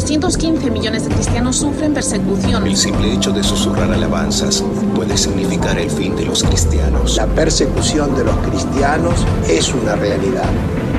215 millones de cristianos sufren persecución. El simple hecho de susurrar alabanzas puede significar el fin de los cristianos. La persecución de los cristianos es una realidad.